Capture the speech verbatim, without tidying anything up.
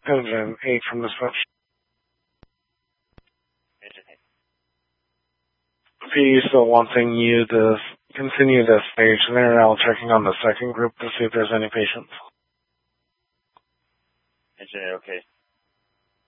Engine eight from the switch. Engine eight. P E still wanting you to continue this stage. They're now checking on the second group to see if there's any patients. Engine eight, okay.